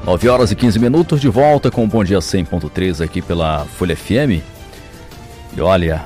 9h15, de volta com o Bom Dia 100.3 aqui pela Folha FM. E olha,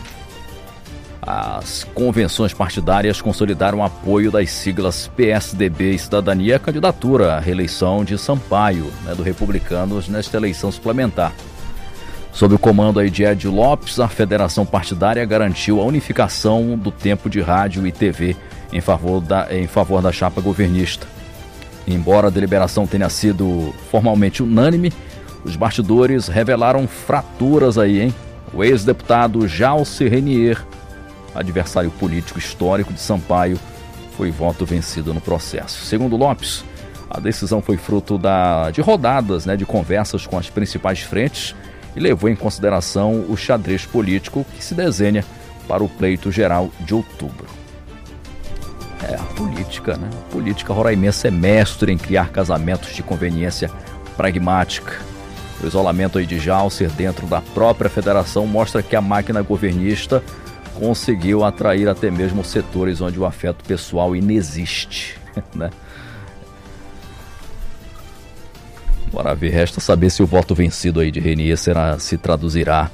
as convenções partidárias consolidaram o apoio das siglas PSDB e Cidadania à candidatura à reeleição de Sampaio, do Republicanos, nesta eleição suplementar. Sob o comando aí de Ed Lopes, a federação partidária garantiu a unificação do tempo de rádio e TV em favor da chapa governista. Embora a deliberação tenha sido formalmente unânime, os bastidores revelaram fraturas aí, hein? O ex-deputado Jalce Renier, adversário político histórico de Sampaio, foi voto vencido no processo. Segundo Lopes, a decisão foi fruto de rodadas, de conversas com as principais frentes e levou em consideração o xadrez político que se desenha para o pleito geral de outubro. A política, A política roraimense é mestre em criar casamentos de conveniência pragmática. O isolamento aí de Jalcer dentro da própria federação mostra que a máquina governista conseguiu atrair até mesmo setores onde o afeto pessoal inexiste, Bora ver, resta saber se o voto vencido aí de Renier se traduzirá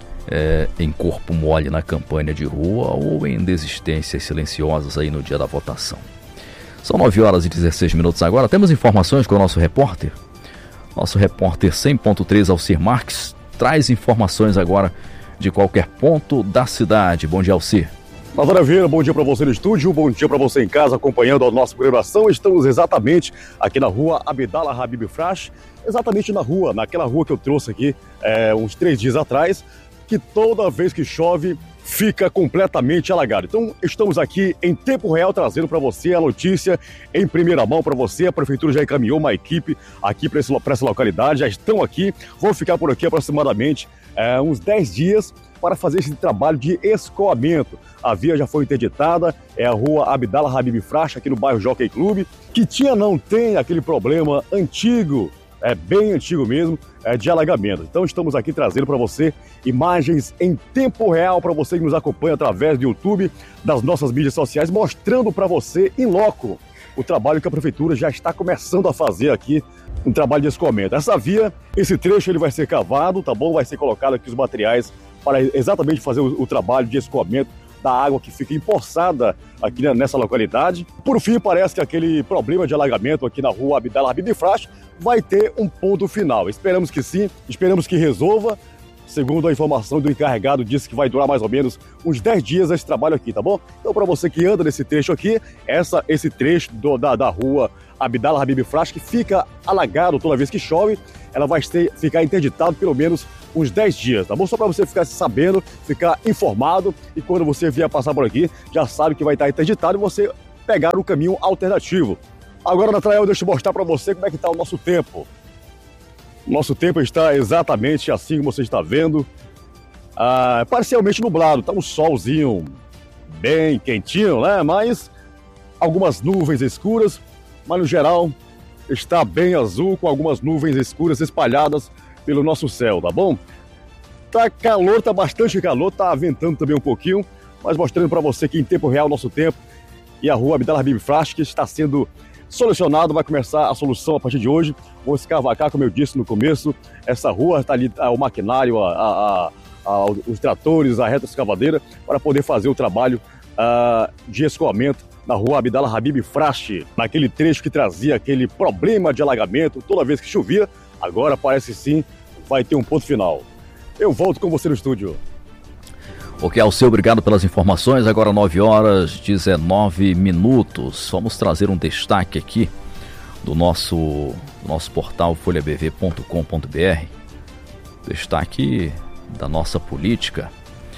em corpo mole na campanha de rua ou em desistências silenciosas aí no dia da votação. São 9h16 agora. Temos informações com o nosso repórter. Nosso repórter 100.3 Alcir Marques traz informações agora de qualquer ponto da cidade. Bom dia, Alcir. Maravilha, bom dia para você no estúdio, bom dia para você em casa acompanhando a nossa programação. Estamos exatamente aqui na rua Abdallah Habib Frash, exatamente naquela rua que eu trouxe aqui uns 3 dias atrás, que toda vez que chove fica completamente alagado. Então estamos aqui em tempo real trazendo para você a notícia em primeira mão para você. A prefeitura já encaminhou uma equipe aqui para essa localidade, já estão aqui, vão ficar por aqui aproximadamente uns 10 dias para fazer esse trabalho de escoamento. A via já foi interditada, é a rua Abdallah Habib Frash, aqui no bairro Jockey Club, que não tem aquele problema antigo, bem antigo mesmo, de alagamento. Então estamos aqui trazendo para você imagens em tempo real para você que nos acompanha através do YouTube, das nossas mídias sociais, mostrando para você em loco o trabalho que a prefeitura já está começando a fazer aqui, um trabalho de escoamento. Essa via, esse trecho ele vai ser cavado, tá bom? Vai ser colocado aqui os materiais para exatamente fazer o trabalho de escoamento da água que fica empoçada aqui nessa localidade. Por fim, parece que aquele problema de alagamento aqui na rua Abdallah Habib Frash vai ter um ponto final. Esperamos que sim, esperamos que resolva. Segundo a informação do encarregado, disse que vai durar mais ou menos uns 10 dias esse trabalho aqui, tá bom? Então, para você que anda nesse trecho aqui, esse trecho da rua Abdallah Habib Frash, que fica alagado toda vez que chove, ela vai ficar interditado pelo menos uns 10 dias, tá bom? Só para você ficar sabendo, ficar informado, e quando você vier passar por aqui, já sabe que vai estar interditado e você pegar o caminho alternativo. Agora, Natanael, deixa eu mostrar para você como é que está o nosso tempo. Nosso tempo está exatamente assim como você está vendo, parcialmente nublado, está um solzinho bem quentinho, mas algumas nuvens escuras, mas no geral está bem azul com algumas nuvens escuras espalhadas pelo nosso céu, tá bom? Tá calor, tá bastante calor, tá ventando também um pouquinho, mas mostrando para você que em tempo real nosso tempo e a rua Abdallah Habib Frash que está sendo solucionado, vai começar a solução a partir de hoje. Vou escavacar, como eu disse no começo, essa rua, está ali o maquinário, os tratores, a reta escavadeira, para poder fazer o trabalho de escoamento na rua Abdallah Habib Frash, naquele trecho que trazia aquele problema de alagamento toda vez que chovia. Agora parece sim, vai ter um ponto final. Eu volto com você no estúdio. Ok, Alceu, obrigado pelas informações. Agora 9h19. Vamos trazer um destaque aqui do nosso portal folhabv.com.br. Destaque da nossa política.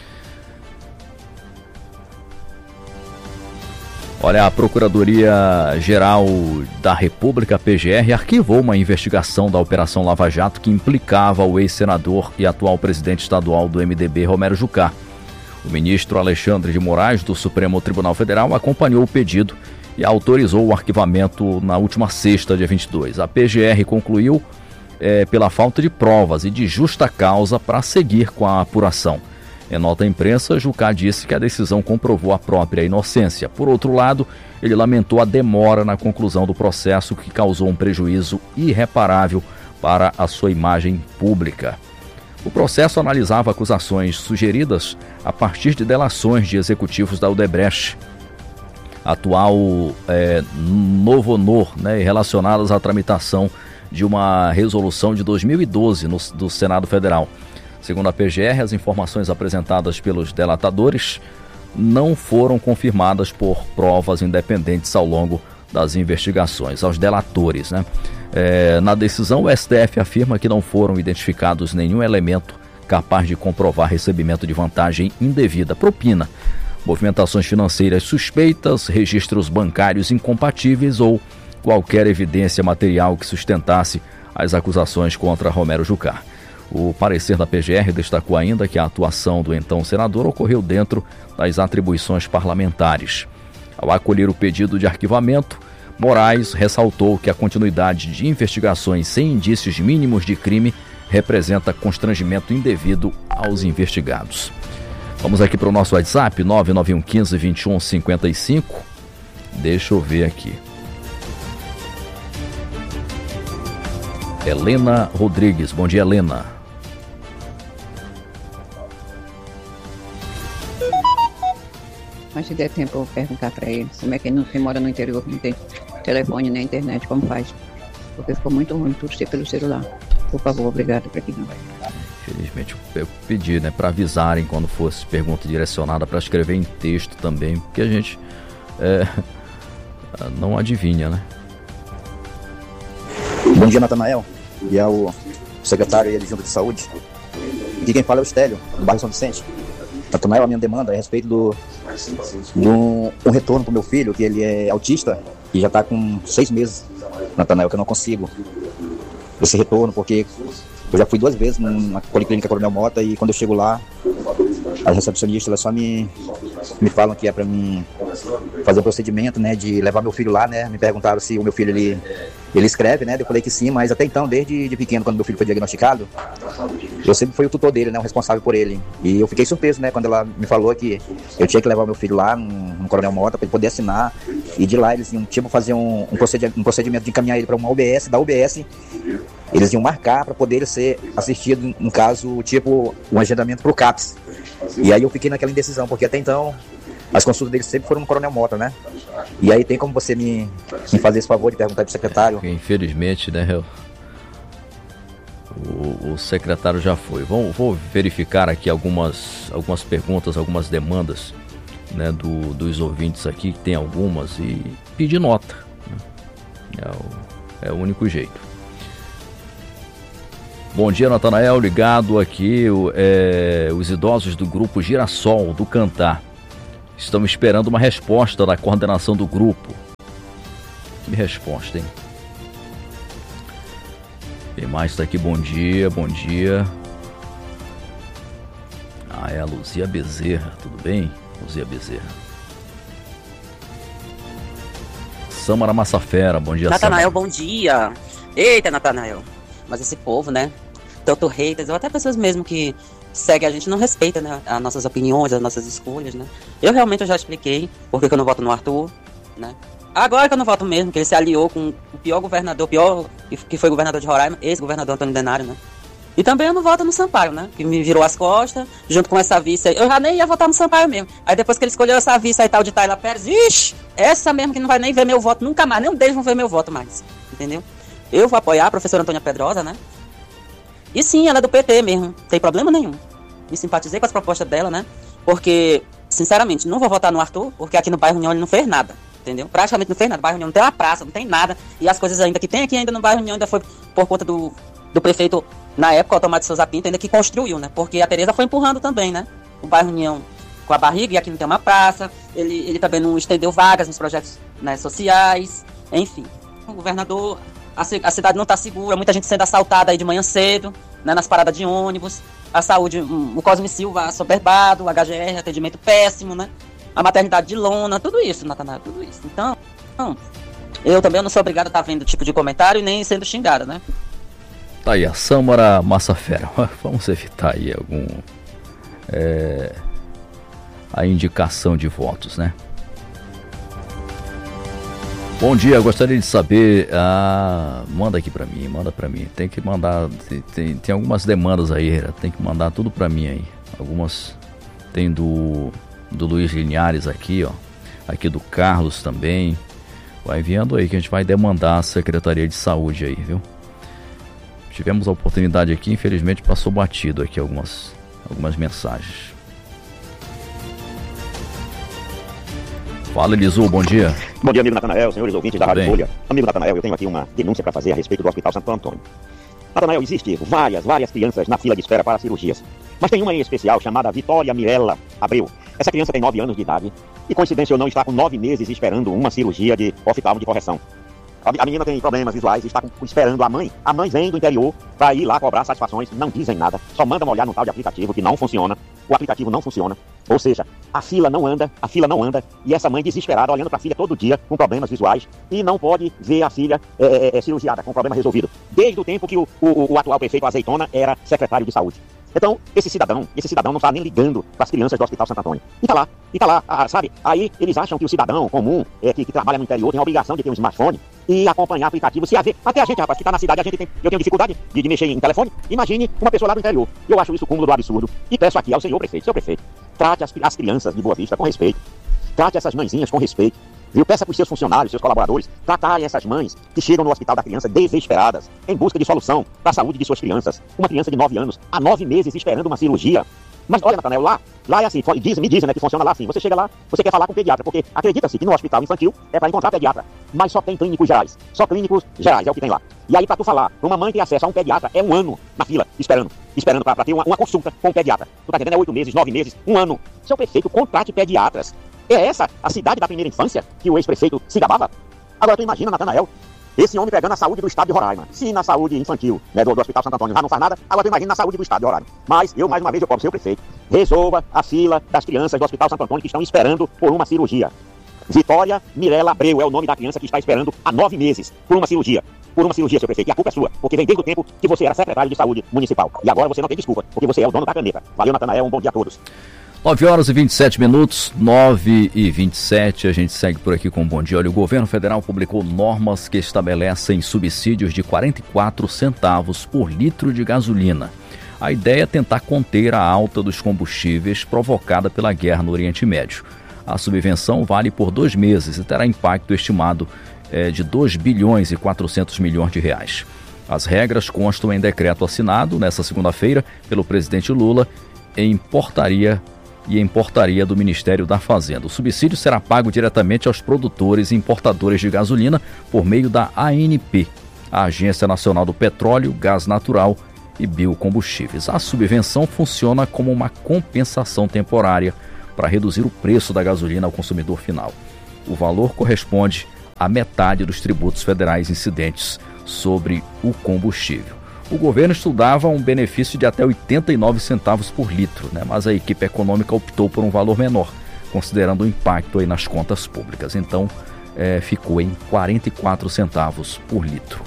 Olha, a Procuradoria-Geral da República, PGR, arquivou uma investigação da Operação Lava Jato que implicava o ex-senador e atual presidente estadual do MDB, Romero Jucá. O ministro Alexandre de Moraes, do Supremo Tribunal Federal, acompanhou o pedido e autorizou o arquivamento na última sexta, dia 22. A PGR concluiu pela falta de provas e de justa causa para seguir com a apuração. Em nota à imprensa, Jucá disse que a decisão comprovou a própria inocência. Por outro lado, ele lamentou a demora na conclusão do processo que causou um prejuízo irreparável para a sua imagem pública. O processo analisava acusações sugeridas a partir de delações de executivos da Odebrecht, atual Novo Honor, relacionadas à tramitação de uma resolução de 2012 do Senado Federal. Segundo a PGR, as informações apresentadas pelos delatadores não foram confirmadas por provas independentes ao longo das investigações. Aos delatores, na decisão, o STF afirma que não foram identificados nenhum elemento capaz de comprovar recebimento de vantagem indevida, propina, movimentações financeiras suspeitas, registros bancários incompatíveis ou qualquer evidência material que sustentasse as acusações contra Romero Jucá. O parecer da PGR destacou ainda que a atuação do então senador ocorreu dentro das atribuições parlamentares. Ao acolher o pedido de arquivamento, Moraes ressaltou que a continuidade de investigações sem indícios mínimos de crime representa constrangimento indevido aos investigados. Vamos aqui para o nosso WhatsApp, 99115-2155. Deixa eu ver aqui. Helena Rodrigues. Bom dia, Helena. Mas se der tempo eu vou perguntar para ele como é que ele não se mora no interior, não tem telefone nem internet, como faz. Porque ficou muito ruim tudo ser pelo celular. Por favor, obrigado para quem não vai. Infelizmente eu pedi, para avisarem quando fosse pergunta direcionada para escrever em texto também, porque a gente não adivinha, Bom dia, Natanael, e ao secretário e adjunto de saúde. E quem fala é o Estélio, do bairro São Vicente. Natanael, a minha demanda é a respeito de um retorno para o meu filho, que ele é autista e já está com 6 meses, Natanael, que eu não consigo esse retorno, porque eu já fui 2 vezes na Policlínica Coronel Mota e quando eu chego lá, as recepcionistas elas só me falam que é para mim fazer um procedimento, de levar meu filho lá, Me perguntaram se o meu filho ele escreve, Eu falei que sim, mas até então, desde pequeno, quando meu filho foi diagnosticado, eu sempre fui o tutor dele, o responsável por ele. E eu fiquei surpreso, quando ela me falou que eu tinha que levar meu filho lá no Coronel Mota para ele poder assinar. E de lá eles iam fazer um procedimento de encaminhar ele para uma UBS, da UBS eles iam marcar para poder ser assistido, no caso, um agendamento para o CAPS. E aí eu fiquei naquela indecisão, porque até então as consultas deles sempre foram no Coronel Mota, E aí tem como você me fazer esse favor de perguntar para o secretário? Infelizmente, o secretário já foi. Vou verificar aqui algumas perguntas, algumas demandas, dos ouvintes aqui, que tem algumas, e pedir nota. É o único jeito. Bom dia, Natanael, ligado aqui, os idosos do grupo Girassol, do Cantar, estão esperando uma resposta da coordenação do grupo. Que resposta, hein? Quem mais está aqui? Bom dia. É a Luzia Bezerra, tudo bem? Luzia Bezerra. Samara Massafera, bom dia, Natanael, Samara. bom dia. Eita, Natanael. Mas esse povo, tanto haters, ou até pessoas mesmo que seguem a gente, não respeita, as nossas opiniões, as nossas escolhas, Eu realmente já expliquei por que eu não voto no Arthur, Agora que eu não voto mesmo, que ele se aliou com o pior governador, que foi governador de Roraima, ex-governador Antônio Denário, E também eu não voto no Sampaio, que me virou as costas, junto com essa vice aí. Eu já nem ia votar no Sampaio mesmo. Aí depois que ele escolheu essa vice aí, tal de Tayla Pérez, ixi, essa mesmo que não vai nem ver meu voto nunca mais, nenhum deles vão ver meu voto mais, entendeu? Eu vou apoiar a professora Antônia Pedrosa, E sim, ela é do PT mesmo, não tem problema nenhum. Me simpatizei com as propostas dela, Porque, sinceramente, não vou votar no Arthur, porque aqui no bairro União ele não fez nada, entendeu? Praticamente não fez nada. O bairro União não tem uma praça, não tem nada. E as coisas ainda que tem aqui ainda no bairro União ainda foi por conta do prefeito, na época, o Automar de Souza Pinto, ainda que construiu, Porque a Tereza foi empurrando também, O bairro União com a barriga, e aqui não tem uma praça. Ele também não estendeu vagas nos projetos sociais, enfim. O governador... A cidade não está segura, muita gente sendo assaltada aí de manhã cedo, nas paradas de ônibus. A saúde, o Cosme Silva assoberbado, o HGR, atendimento péssimo, A maternidade de lona, tudo isso, Natanael, tudo isso. Então, eu também não sou obrigado a estar vendo tipo de comentário e nem sendo xingada, Tá aí a Samara Massafera. Vamos evitar aí a indicação de votos, né? Bom dia, gostaria de saber, manda aqui pra mim, tem que mandar, tem algumas demandas aí, tem que mandar tudo pra mim aí, algumas, tem do Luiz Linhares aqui, ó, aqui do Carlos também, vai enviando aí que a gente vai demandar a Secretaria de Saúde aí, viu? Tivemos a oportunidade aqui, infelizmente passou batido aqui algumas mensagens. Fala, Elisu, bom dia. Bom dia, amigo Natanael, senhores ouvintes da Rádio Folha. Amigo Natanael, eu tenho aqui uma denúncia para fazer a respeito do Hospital Santo Antônio. Natanael, existe várias crianças na fila de espera para cirurgias, mas tem uma em especial chamada Vitória Mirella Abreu. Essa criança tem 9 anos de idade e, coincidência ou não, está com 9 meses esperando uma cirurgia de oftalmo de correção. A menina tem problemas visuais, está esperando a mãe. A mãe vem do interior para ir lá cobrar satisfações, não dizem nada, só mandam olhar no tal de aplicativo que não funciona. O aplicativo não funciona, ou seja, a fila não anda, e essa mãe desesperada olhando para a filha todo dia com problemas visuais e não pode ver a filha cirurgiada, com o problema resolvido. Desde o tempo que o atual prefeito Azeitona era secretário de saúde. Então, esse cidadão não está nem ligando para as crianças do Hospital Santo Antônio. E tá lá, sabe? Aí eles acham que o cidadão comum, que trabalha no interior, tem a obrigação de ter um smartphone e acompanhar aplicativo. Até a gente, rapaz, que está na cidade, eu tenho dificuldade de mexer em telefone. Imagine uma pessoa lá do interior. Eu acho isso cúmulo do absurdo. E peço aqui ao senhor prefeito, trate as crianças de Boa Vista com respeito. Trate essas mãezinhas com respeito. Viu? Peça para os seus funcionários, seus colaboradores, tratarem essas mães que chegam no hospital da criança desesperadas, em busca de solução para a saúde de suas crianças. Uma criança de 9 anos, há 9 meses esperando uma cirurgia. Mas olha, Natanael, lá é assim, me dizem, né, que funciona lá assim. Você chega lá, você quer falar com o pediatra, porque acredita-se que no hospital infantil é para encontrar pediatra, mas só tem clínicos gerais. Só clínicos gerais é o que tem lá. E aí, para tu falar, uma mãe ter acesso a um pediatra é 1 ano na fila, esperando para ter uma consulta com o pediatra. Tu tá entendendo? É 8 meses, 9 meses, 1 ano. Seu prefeito, contrate pediatras. É essa a cidade da primeira infância que o ex-prefeito se gabava? Agora tu imagina, Natanael, esse homem pegando a saúde do estado de Roraima. Se na saúde infantil, né, do Hospital Santo Antônio já não faz nada, agora tu imagina na saúde do estado de Roraima. Mas eu, mais uma vez, eu cobro, seu prefeito, resolva a fila das crianças do Hospital Santo Antônio que estão esperando por uma cirurgia. Vitória Mirella Abreu é o nome da criança que está esperando há 9 meses por uma cirurgia. Seu prefeito. E a culpa é sua, porque vem desde o tempo que você era secretário de saúde municipal. E agora você não tem desculpa, porque você é o dono da caneta. Valeu, Natanael, um bom dia a todos. 9 horas e 27 minutos, 9 e 27, a gente segue por aqui com um bom dia. Olha, o governo federal publicou normas que estabelecem subsídios de 44 centavos por litro de gasolina. A ideia é tentar conter a alta dos combustíveis provocada pela guerra no Oriente Médio. A subvenção vale por 2 meses e terá impacto estimado de 2 bilhões e 400 milhões de reais. As regras constam em decreto assinado nesta segunda-feira pelo presidente Lula em portaria do Ministério da Fazenda. O subsídio será pago diretamente aos produtores e importadores de gasolina por meio da ANP, a Agência Nacional do Petróleo, Gás Natural e Biocombustíveis. A subvenção funciona como uma compensação temporária para reduzir o preço da gasolina ao consumidor final. O valor corresponde à metade dos tributos federais incidentes sobre o combustível. O governo estudava um benefício de até 89 centavos por litro, né? Mas a equipe econômica optou por um valor menor, considerando o impacto aí nas contas públicas. Então, ficou em 44 centavos por litro.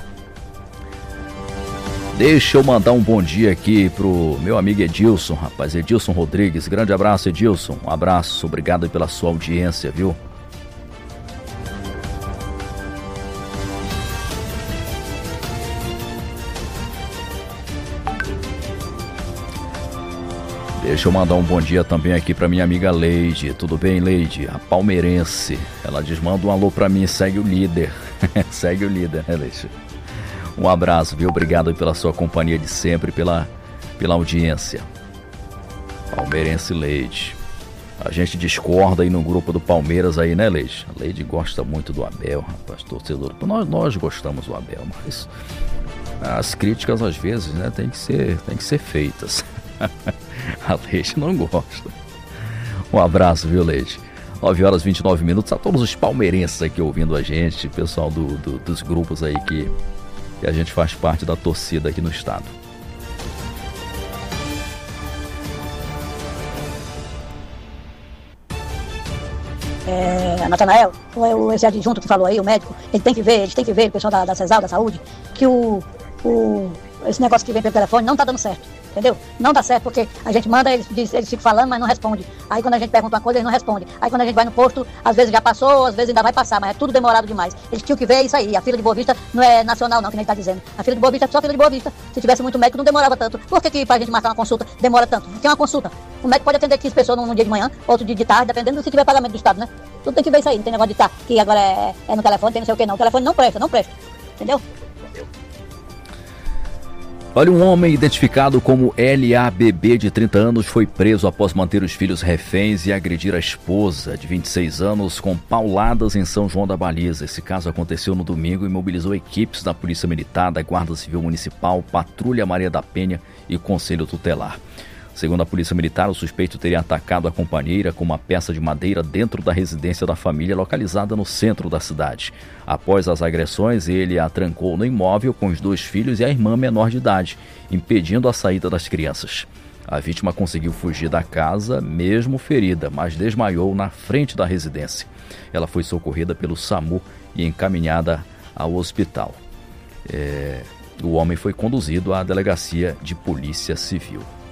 Deixa eu mandar um bom dia aqui pro meu amigo Edilson, rapaz. Edilson Rodrigues, grande abraço, Edilson. Um abraço, obrigado pela sua audiência, viu? Deixa eu mandar um bom dia também aqui pra minha amiga Leide. Tudo bem, Leide? A palmeirense. Ela diz, manda um alô pra mim, segue o líder. Segue o líder, né, Leide? Um abraço, viu? Obrigado pela sua companhia de sempre, pela audiência. Palmeirense Leide. A gente discorda aí no grupo do Palmeiras aí, né, Leide? A Leide gosta muito do Abel, rapaz, torcedor. Nós gostamos do Abel, mas as críticas às vezes, né, tem que ser feitas. A Leite não gosta. Um abraço, viu, Leite? 9 horas e 29 minutos. A todos os palmeirenses aqui ouvindo a gente, pessoal dos grupos aí que a gente faz parte da torcida aqui no estado. Natanael, esse adjunto que falou aí, o médico, eles têm que ver, o pessoal da CESAL, da saúde, que o esse negócio que vem pelo telefone não tá dando certo, entendeu? Não dá certo, porque a gente manda, eles ficam falando, mas não respondem. Aí quando a gente pergunta uma coisa, eles não respondem. Aí quando a gente vai no posto, às vezes já passou, às vezes ainda vai passar, mas é tudo demorado demais. Eles tinham que ver isso aí. A fila de Boa Vista não é nacional não, que nem tá dizendo. A fila de Boa Vista é só a fila de Boa Vista. Se tivesse muito médico, não demorava tanto. Por que pra gente marcar uma consulta demora tanto? Porque é uma consulta. O médico pode atender 15 pessoas num dia de manhã, outro dia de tarde, dependendo se tiver pagamento do Estado, né? Tudo tem que ver isso aí. Não tem negócio de estar que agora é no telefone, tem não sei o que não. O telefone não presta. Entendeu? Olha, um homem identificado como LABB de 30 anos foi preso após manter os filhos reféns e agredir a esposa de 26 anos com pauladas em São João da Baliza. Esse caso aconteceu no domingo e mobilizou equipes da Polícia Militar, da Guarda Civil Municipal, Patrulha Maria da Penha e Conselho Tutelar. Segundo a Polícia Militar, o suspeito teria atacado a companheira com uma peça de madeira dentro da residência da família localizada no centro da cidade. Após as agressões, ele a trancou no imóvel com os 2 filhos e a irmã menor de idade, impedindo a saída das crianças. A vítima conseguiu fugir da casa, mesmo ferida, mas desmaiou na frente da residência. Ela foi socorrida pelo SAMU e encaminhada ao hospital. O homem foi conduzido à delegacia de Polícia Civil.